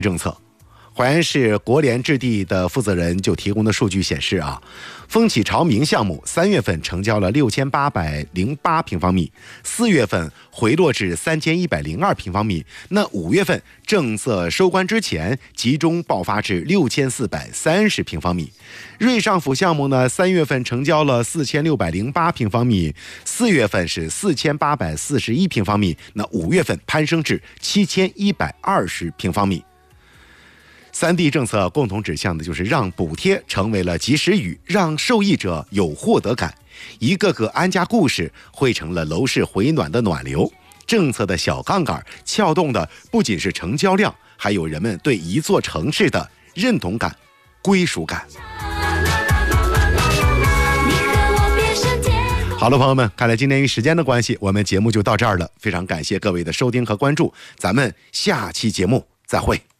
政策。淮安市国联置地的负责人就提供的数据显示风起潮明项目3月份成交了6808平方米，4月份回落至3102平方米，那5月份政策收官之前集中爆发至6430平方米。瑞上府项目呢，3月份成交了4608平方米，4月份是4841平方米，那5月份攀升至7120平方米。3地政策共同指向的就是让补贴成为了及时雨，让受益者有获得感，一个个安家故事汇成了楼市回暖的暖流。政策的小杠杆撬动的不仅是成交量，还有人们对一座城市的认同感、归属感。好了，朋友们，看来今天因为时间的关系，我们节目就到这儿了。非常感谢各位的收听和关注，咱们下期节目再会。